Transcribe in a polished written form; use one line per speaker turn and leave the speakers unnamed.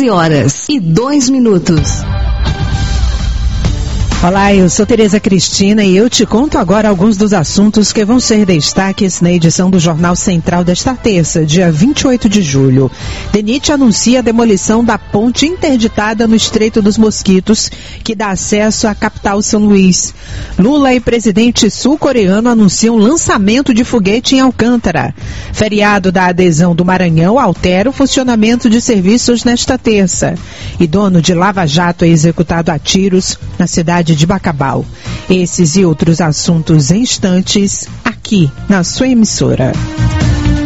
11h02.
Olá, eu sou Tereza Cristina e eu te conto agora alguns dos assuntos que vão ser destaques na edição do Jornal Central desta terça, dia 28 de julho. DENIT anuncia a demolição da ponte interditada no Estreito dos Mosquitos, que dá acesso à capital São Luís. Lula e presidente sul-coreano anunciam lançamento de foguete em Alcântara. Feriado da adesão do Maranhão altera o funcionamento de serviços nesta terça. E dono de Lava Jato é executado a tiros na cidade de Bacabal. Esses e outros assuntos em instantes, aqui na sua emissora.